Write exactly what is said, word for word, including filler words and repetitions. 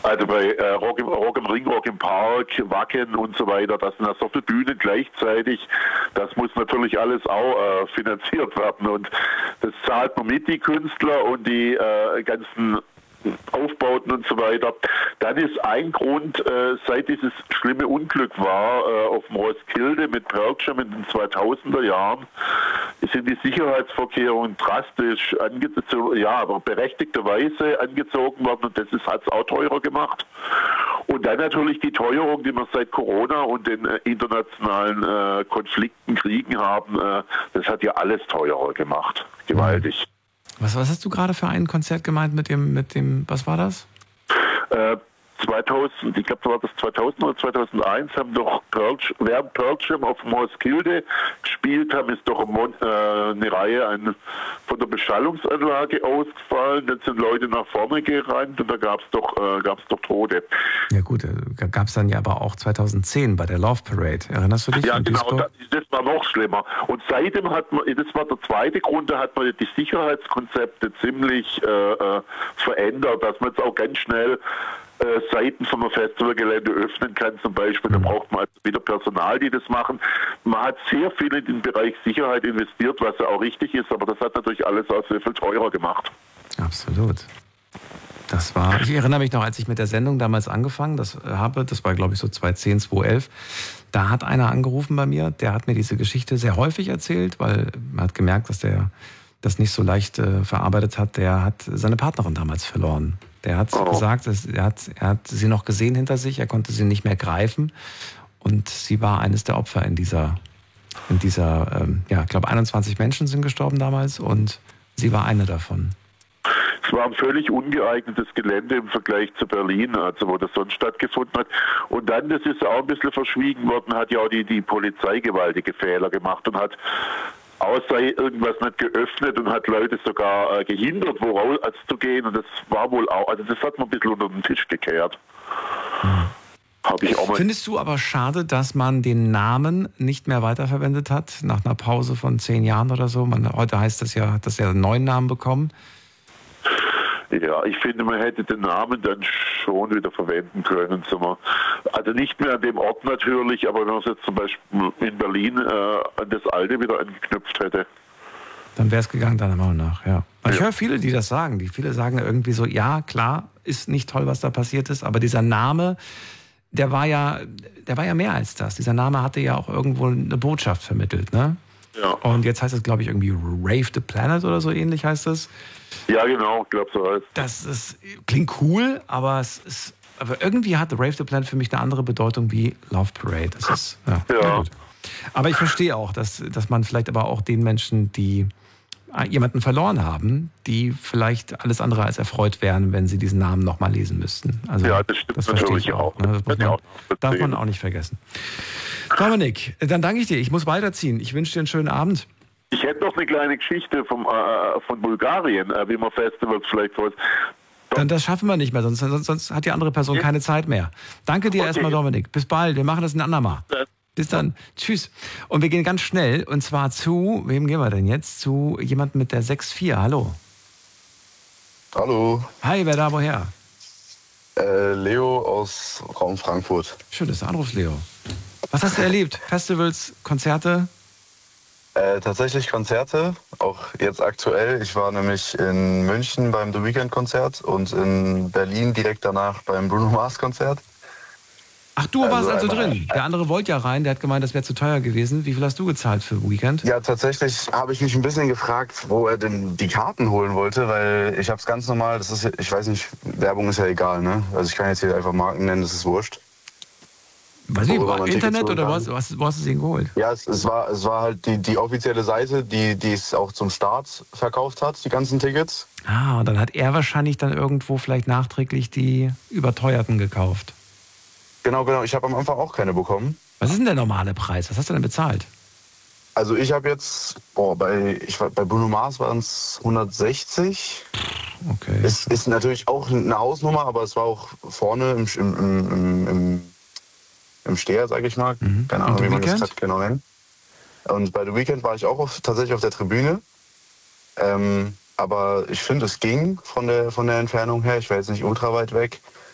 Also bei äh, Rock, im, Rock im Ring, Rock im Park, Wacken und so weiter, das sind ja so viele Bühnen gleichzeitig. Das muss natürlich alles auch äh, finanziert werden und das zahlt man mit, die Künstler und die äh, ganzen Aufbauten und so weiter. Dann ist ein Grund, äh, seit dieses schlimme Unglück war äh, auf dem Roskilde mit Pearl Jam in den zweitausender Jahren, sind die Sicherheitsvorkehrungen drastisch angezogen, ja, aber berechtigterweise angezogen worden und das hat es auch teurer gemacht. Und dann natürlich die Teuerung, die wir seit Corona und den äh, internationalen äh, Konflikten, Kriegen haben, äh, das hat ja alles teurer gemacht. Gewaltig. Was, was hast du gerade für ein Konzert gemeint mit dem, mit dem, was war das? Äh, zweitausend, ich glaube, war das zweitausend oder zweitausendeins, haben doch Pearl, während Pearl Jam auf dem Roskilde gespielt haben, ist doch eine, äh, eine Reihe ein, von der Beschallungsanlage ausgefallen. Dann sind Leute nach vorne gerannt und da gab es doch, äh, gab's doch Tote. Ja gut, gab es dann ja aber auch zweitauszehn bei der Love Parade. Erinnerst du dich? Ja, genau, das, das war noch schlimmer. Und seitdem hat man, das war der zweite Grund, da hat man die Sicherheitskonzepte ziemlich äh, äh, verändert, dass man jetzt auch ganz schnell äh, Seiten von einem Festivalgelände öffnen kann zum Beispiel. Da braucht man also wieder Personal, die das machen. Man hat sehr viel in den Bereich Sicherheit investiert, was ja auch richtig ist, aber das hat natürlich alles auch sehr viel teurer gemacht. Absolut. Das war, ich erinnere mich noch, als ich mit der Sendung damals angefangen das habe, das war glaube ich so zweitausendzehn, zweitausendelf, da hat einer angerufen bei mir, der hat mir diese Geschichte sehr häufig erzählt, weil man hat gemerkt, dass der das nicht so leicht äh, verarbeitet hat. Der hat seine Partnerin damals verloren. Der hat oh. gesagt, dass, er, hat, er hat sie noch gesehen hinter sich, er konnte sie nicht mehr greifen und sie war eines der Opfer in dieser, in dieser ähm, ja, ich glaube einundzwanzig Menschen sind gestorben damals und sie war eine davon. Es war ein völlig ungeeignetes Gelände im Vergleich zu Berlin, also wo das sonst stattgefunden hat. Und dann, das ist auch ein bisschen verschwiegen worden, hat ja auch die, die Polizei gewaltige Fehler gemacht und hat außer irgendwas nicht geöffnet und hat Leute sogar äh, gehindert, wo raus zu gehen. Und das war wohl auch, also das hat man ein bisschen unter den Tisch gekehrt. Hm. Hab ich auch mal. Findest du aber schade, dass man den Namen nicht mehr weiterverwendet hat, nach einer Pause von zehn Jahren oder so? Man, heute heißt das ja, hat das ja einen neuen Namen bekommen. Ja, ich finde, man hätte den Namen dann schon wieder verwenden können. Also nicht mehr an dem Ort natürlich, aber wenn man es jetzt zum Beispiel in Berlin äh, an das Alte wieder angeknüpft hätte. Dann wäre es gegangen, deiner Meinung nach, ja. Ich ja. höre viele, die das sagen. Die viele sagen irgendwie so, ja, klar, ist nicht toll, was da passiert ist, aber dieser Name, der war ja, der war ja mehr als das. Dieser Name hatte ja auch irgendwo eine Botschaft vermittelt, ne? Ja. Und jetzt heißt es, glaube ich, irgendwie Rave the Planet oder so ähnlich heißt es. Ja, genau, ich glaube so heißt. Das ist, klingt cool, aber es ist, aber irgendwie hat Rave the Planet für mich eine andere Bedeutung wie Love Parade. Das ist, ja, ja. ja gut. Aber ich verstehe auch, dass, dass man vielleicht aber auch den Menschen, die jemanden verloren haben, die vielleicht alles andere als erfreut wären, wenn sie diesen Namen nochmal lesen müssten. Also, ja, das stimmt das natürlich auch. auch, ne? Das muss man, auch darf man auch nicht vergessen. Dominik, dann danke ich dir. Ich muss weiterziehen. Ich wünsche dir einen schönen Abend. Ich hätte noch eine kleine Geschichte vom, äh, von Bulgarien, äh, wie man Festivals vielleicht so. Dann das schaffen wir nicht mehr, sonst, sonst, sonst hat die andere Person keine Zeit mehr. Danke dir okay. erstmal, Dominik. Bis bald. Wir machen das ein andermal. Ja. Bis dann. Tschüss. Und wir gehen ganz schnell. Und zwar zu, wem gehen wir denn jetzt? Zu jemandem mit der sechs vier. Hallo. Hallo. Hi, wer da, woher? Äh, Leo aus Raum Frankfurt. Schön, dass du anrufst, Leo. Was hast du erlebt? Festivals, Konzerte? Äh, tatsächlich Konzerte, auch jetzt aktuell. Ich war nämlich in München beim The Weeknd-Konzert und in Berlin direkt danach beim Bruno Mars-Konzert. Ach, du warst also, also drin. Der andere wollte ja rein, der hat gemeint, das wäre zu teuer gewesen. Wie viel hast du gezahlt für Weekend? Ja, tatsächlich habe ich mich ein bisschen gefragt, wo er denn die Karten holen wollte, weil ich habe es ganz normal, das ist, ich weiß nicht, Werbung ist ja egal, ne? Also ich kann jetzt hier einfach Marken nennen, das ist wurscht. Was ich, Internet oder was, was, wo hast du es denn geholt? Ja, es, es, war, es war halt die, die offizielle Seite, die, die es auch zum Start verkauft hat, die ganzen Tickets. Ah, und dann hat er wahrscheinlich dann irgendwo vielleicht nachträglich die überteuerten gekauft. Genau, genau. Ich habe am Anfang auch keine bekommen. Was ist denn der normale Preis? Was hast du denn bezahlt? Also ich habe jetzt, boah, bei, ich, bei Bruno Mars waren es hundertsechzig. Okay. Es ist natürlich auch eine Hausnummer, aber es war auch vorne im, im, im, im, im Steher, sage ich mal. Mhm. Keine Ahnung, wie man das gerade genau nennt. Und bei The Weeknd war ich auch auf, tatsächlich auf der Tribüne. Ähm, aber ich finde, es ging von der, von der Entfernung her. Ich war jetzt nicht ultra weit weg.